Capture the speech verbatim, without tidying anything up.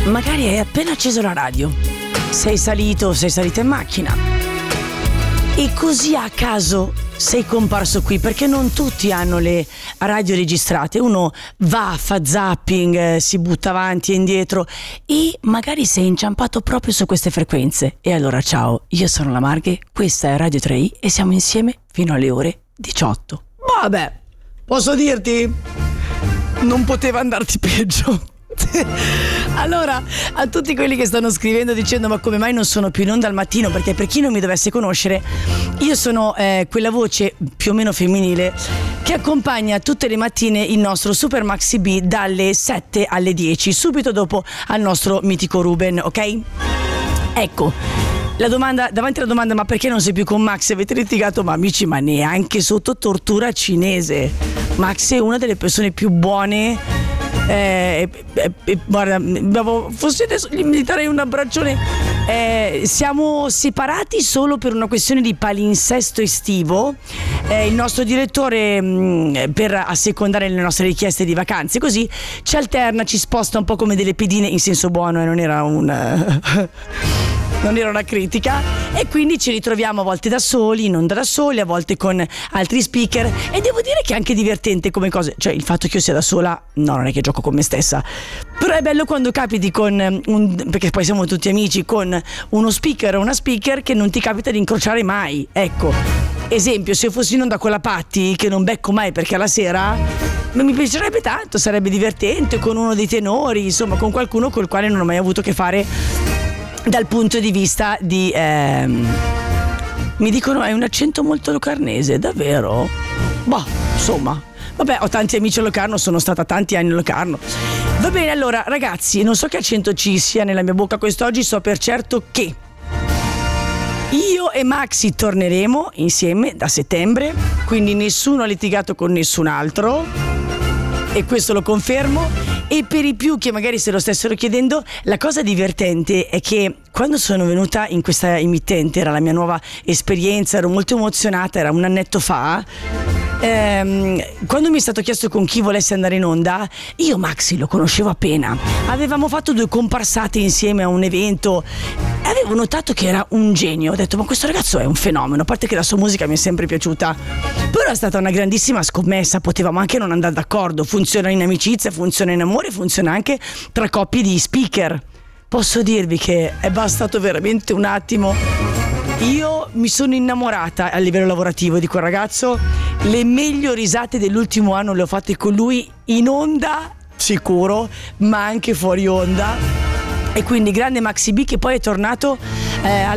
magari hai appena acceso la radio, sei salito o sei salita in macchina e così a caso sei comparso qui, perché non tutti hanno le radio registrate. Uno va, fa zapping, si butta avanti e indietro e magari sei inciampato proprio su queste frequenze. E allora ciao, io sono la Marghe, questa è Radio tre i e siamo insieme fino alle ore diciotto. Vabbè, posso dirti? Non poteva andarti peggio. Allora, a tutti quelli che stanno scrivendo dicendo ma come mai non sono più in onda al mattino, perché per chi non mi dovesse conoscere, io sono eh, quella voce più o meno femminile che accompagna tutte le mattine il nostro Super Maxi B dalle sette alle dieci, subito dopo al nostro mitico Ruben, ok? Ecco, la domanda, davanti alla domanda ma perché non sei più con Max, avete litigato? Ma amici, ma neanche sotto tortura cinese. Max è una delle persone più buone. Eh, eh, eh, guarda, forse adesso gli darei un abbraccione. Eh, siamo separati solo per una questione di palinsesto estivo. Eh, il nostro direttore, mh, per assecondare le nostre richieste di vacanze, così ci alterna, ci sposta un po' come delle pedine, in senso buono, e eh, non era un non era una critica, e quindi ci ritroviamo a volte da soli, in onda da soli, a volte con altri speaker, e devo dire che è anche divertente come cosa, cioè il fatto che io sia da sola, no, non è che gioco con me stessa, però è bello quando capiti con un, perché poi siamo tutti amici, con uno speaker o una speaker che non ti capita di incrociare mai. Ecco, esempio, se fossi in onda con la Patti, che non becco mai perché alla sera, non mi piacerebbe tanto, sarebbe divertente, con uno dei tenori, insomma con qualcuno col quale non ho mai avuto a che fare dal punto di vista di ehm, mi dicono hai un accento molto locarnese, davvero? Boh, insomma, vabbè, ho tanti amici a Locarno, sono stata tanti anni a Locarno. Va bene, allora ragazzi, non so che accento ci sia nella mia bocca quest'oggi, so per certo che io e Maxi torneremo insieme da settembre, quindi nessuno ha litigato con nessun altro, e questo lo confermo. E per i più che magari se lo stessero chiedendo, la cosa divertente è che quando sono venuta in questa emittente, era la mia nuova esperienza, ero molto emozionata, era un annetto fa, ehm, quando mi è stato chiesto con chi volesse andare in onda, io Maxi lo conoscevo appena, avevamo fatto due comparsate insieme a un evento e avevo notato che era un genio. Ho detto ma questo ragazzo è un fenomeno, a parte che la sua musica mi è sempre piaciuta, però è stata una grandissima scommessa, potevamo anche non andare d'accordo, funziona in amicizia, funziona in amore, funziona anche tra coppie di speaker. Posso dirvi che è bastato veramente un attimo, io mi sono innamorata a livello lavorativo di quel ragazzo, le meglio risate dell'ultimo anno le ho fatte con lui in onda sicuro, ma anche fuori onda. E quindi grande Maxi B, che poi è tornato eh,